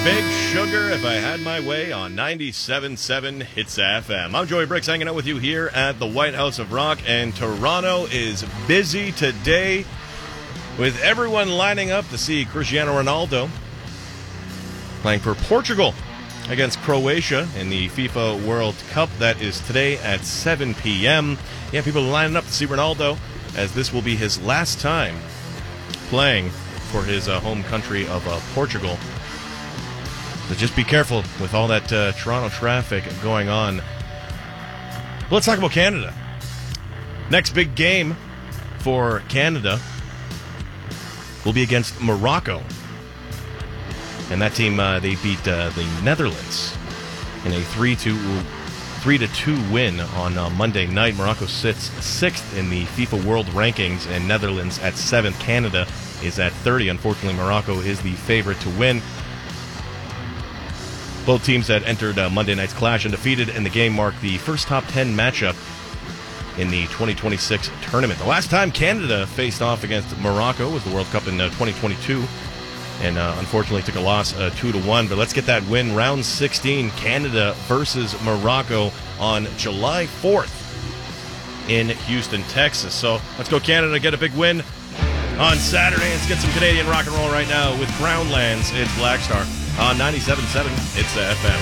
Big Sugar, If I Had My Way, on 97.7 Hits FM. I'm Joey Bricks, hanging out with you here at the White House of Rock, and Toronto is busy today with everyone lining up to see Cristiano Ronaldo playing for Portugal against Croatia in the FIFA World Cup. That is today at 7 p.m. Yeah, people are lining up to see Ronaldo, as this will be his last time playing for his home country of Portugal. So just be careful with all that Toronto traffic going on. Let's talk about Canada. Next big game for Canada will be against Morocco. And that team, they beat the Netherlands in a 3-2 win on Monday night. Morocco sits 6th in the FIFA World Rankings, and Netherlands at 7th. Canada is at 30. Unfortunately, Morocco is the favorite to win. Both teams that entered Monday night's clash undefeated, and the game marked the first top 10 matchup in the 2026 tournament. The last time Canada faced off against Morocco was the World Cup in 2022, and unfortunately took a loss 2-1. But let's get that win. Round 16, Canada versus Morocco on July 4th in Houston, Texas. So let's go Canada, get a big win on Saturday. Let's get some Canadian rock and roll right now with Crownlands. It's Black Star on 97.7 Hits FM.